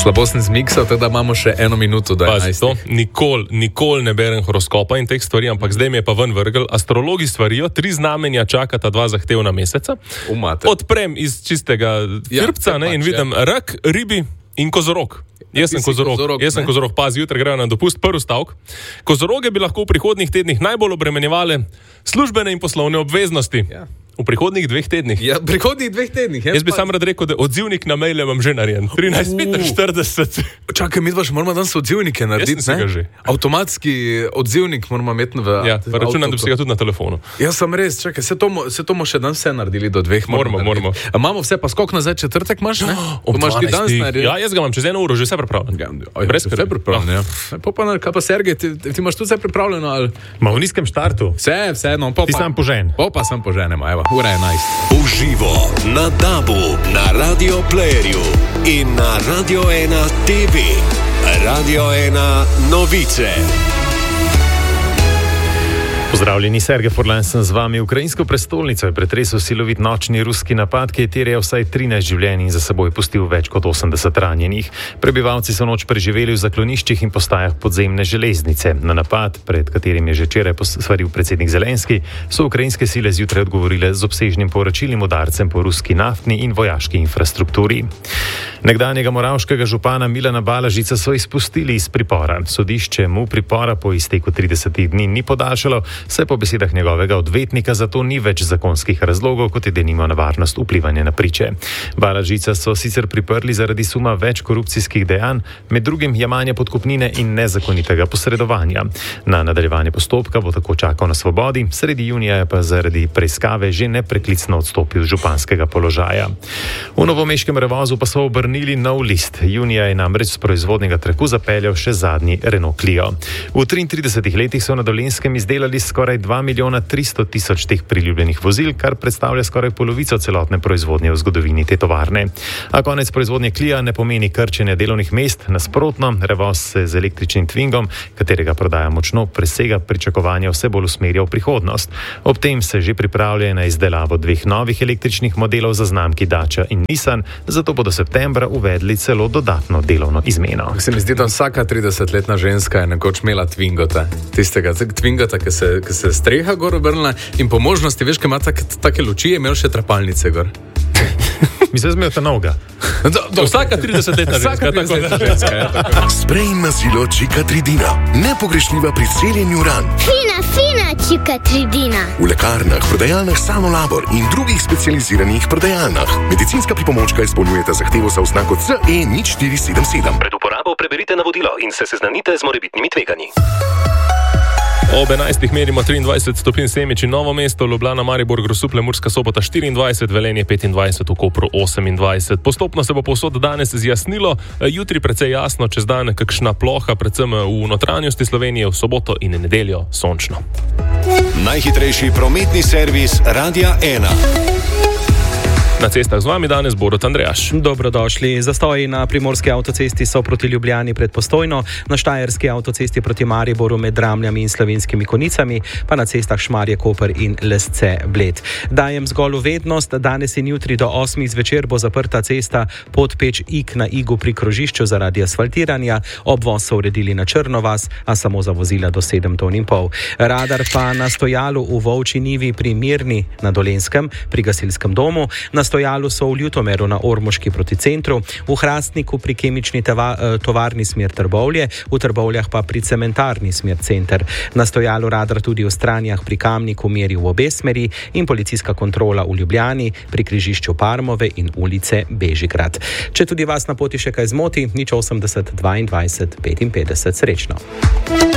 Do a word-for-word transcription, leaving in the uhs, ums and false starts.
Slabo sem zmiksal, tako da imamo še eno minuto do enajstih. Nikoli, nikoli ne berem horoskopa in teh stvari, ampak zdaj mi je pa ven vrgel. Astrologi svarijo, tri znamenja čakata dva zahtevna meseca. Umate. Odprem iz čistega firpca, ja, ne, in vidim ja. rak, ribi in kozorog. Jaz sem kozorog, kozorog, jaz sem kozorog, pazi, jutri grejo na dopust, prvi stavek. Kozoroge bi lahko v prihodnjih tednih najbolj obremenjevale službene in poslovne obveznosti. Ja. V prihodnjih dveh tednih. Ja, v prihodnjih dveh tednih. Jaz, jaz bi pa... sam rad rekel, da odzivnik na maile vam že narejen. trinajst petinštirideset. Čakaj, mi dva še moramo danes odzivnike narediti, ne? Avtomatski odzivnik moramo imeti v... Ja, pa računam, da bi si ga tudi na telefonu. Ja, sem res, čakaj, se to, se to mo še danes vse naredili do dveh. Moramo, moramo. A imamo vse, pa skok nazaj, četrtek imaš, ne? O, imaš ti danes narediti? Ja, jaz ga imam čez eno uro, že vse pripravljeno. Ja, ja, brez vse pripravljeno, ja. Pa pa, kaj pa Sergej, ti, ti imaš tudi vse pripravljeno, ali... Ma v nizkem štartu. Vse, vse, no, pa... Ti sam požen. Pa pa sam poženemo, evo, ura je enajst. Uživo na dabu, na Radio Playerju in na Radio ena T V. Radio ena novice. Pozdravljeni, Sergej Furlan sem z vami. Ukrajinsko prestolnico je pretresel silovit nočni ruski napad, ki je terjal vsaj trinajst življenj in za seboj pustil več kot osemdeset ranjenih. Prebivalci so noč preživeli v zakloniščih in postajah podzemne železnice. Na napad, pred katerim je že včeraj posvaril predsednik Zelenski, so ukrajinske sile zjutraj odgovorile z obsežnim povračilnim udarcem po ruski naftni in vojaški infrastrukturi. Nekdanjega moravškega župana Milana Balažica so izpustili iz pripora. Sodišče mu pripora po izteku tridesetih dni ni podaljšalo, saj po besedah njegovega odvetnika za to ni več zakonskih razlogov, kot je denimo nevarnost vplivanja na priče. Balažica so sicer priprli zaradi suma več korupcijskih dejanj, med drugim jemanja podkupnine in nezakonitega posredovanja. Na nadaljevanje postopka bo tako čakal na svobodi, sredi junija je pa zaradi preiskave že nepreklicno odstopil z županskega položaja. V novomeškem Revozu pa so obrnili nov list. Junija je namreč z proizvodnega traku zapeljal še zadnji Renault Clio. V triintridesetih letih so na Dolenjskem izdelali skoraj dva milijona tristo tisoč teh priljubljenih vozil, kar predstavlja skoraj polovico celotne proizvodnje v zgodovini te tovarne. A konec proizvodnje Clio ne pomeni krčenja delovnih mest, nasprotno, Revoz se z električnim Twingom, katerega prodaja močno presega pričakovanja, vse bolj usmerja v prihodnost. Ob tem se že pripravlja na izdelavo dveh novih električnih modelov za znamki Dacia in Nissan, zato bodo septembra uvedli celo dodatno delovno izmeno. Se mi zdi, da vsaka tridesetletna ženska je nekoč imela Twingota. Tistega Twingota, ki se, ki se streha gor obrnila in po možnosti, veš, ki ima take, take luči, je imel še trapalnice gor. Mislim, da zmejata novega. Do, do, vsaka tridesetletna ženska. ženska ja, Sprej na silo Čikatridina. Nepogrešljiva pri celjenju ran. Fina, fina Čikatridina. V lekarnah, prodajalnah Sanolabor in drugih specializiranih prodajalnah. Medicinska pripomočka izpolnjujeta zahtevo za oznako C E nič štiri sedem sedem. Pred uporabo preberite navodilo in se seznanite z morebitnimi tveganji. Ob enajstih merimo triindvajset stopinj Semič in Novo mesto, Ljubljana, Maribor, Grosuplje, Murska Sobota štiriindvajset, Velenje petindvajset, v Kopru osemindvajset. Postopno se bo povsod danes zjasnilo, jutri precej jasno, čez dan kakšna ploha, predvsem v notranjosti Slovenije, v soboto in nedeljo sončno. Najhitrejši prometni servis Radia ena. Na cestah z vami danes Borut Andrejaš. Dobrodošli. Zastoji na primorski avtocesti so proti Ljubljani pred Postojno, na štajerski avtocesti proti Mariboru med Dramljami in Slovenskimi Konicami, pa na cestah Šmarje, Koper in Lesce, Bled. Dajem zgolj vednost, danes in jutri do osmih zvečer bo zaprta cesta Podpeč-Ig na Igu pri krožišču zaradi asfaltiranja, obvoz so uredili na Črnovas, a samo za vozila do sedem ton in pol. Radar pa na stojalu v Volčji Nivi pri Mirni na Dolenjskem, pri gasilskem domu, na stojalu so v Ljutomeru na Ormoški proti centru, v Hrastniku pri kemični teva, tovarni smer Trbovlje, v Trbovljah pa pri cementarni smer center. Na stojalu radar tudi v Stranjah pri Kamniku meri v obe smeri in policijska kontrola v Ljubljani pri križišču Parmove in ulice Bežigrad. Če tudi vas na poti še kaj zmoti, nič osemdeset dvaindvajset petinpetdeset. Srečno.